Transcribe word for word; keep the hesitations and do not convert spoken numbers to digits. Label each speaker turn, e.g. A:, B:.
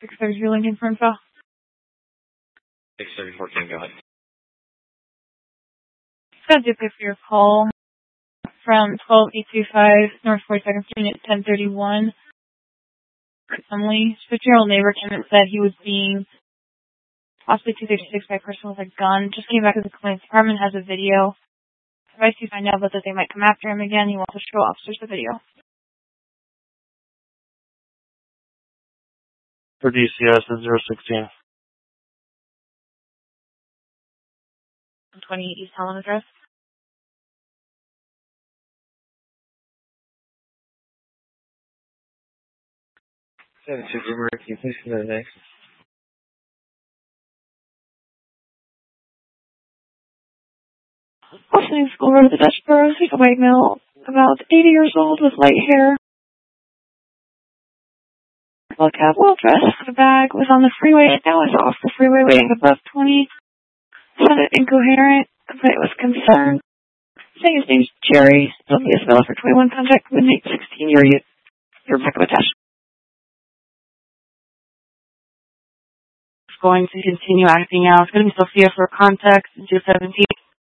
A: six thirty-two Lincoln for info.
B: six thirty-four, can go ahead.
A: Got to pick for your call from twelve eight two five North forty-second Street at ten thirty-one. Emily, fifteen-year-old neighbor came and said he was being possibly two thirty-six by a person with a gun. Just came back to the complaints department, has a video. Advice you find out about that they might come after him again. He wants to show officers the video.
C: For D C S is zero sixteen.
A: twenty East Helen address.
B: seventy-two Boomer, can you please come to the next?
A: Boston School Road, the Dutch Borough, he's a white male, about eighty years old with light hair. Well cab, well dressed. The bag was on the freeway and now is off the freeway waiting above twenty. Sounded incoherent, but it was concerned. Saying his name's Jerry. Still be available for twenty-one contact with an eight sixteen year youth. Your backup attached.
D: Going to continue acting out. It's going to be Sophia for contact, two seventeen.